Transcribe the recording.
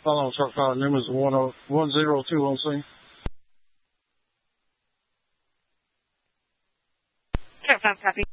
Hold on, Chart 5. Numbers 1021 on scene. Chart 5, copy.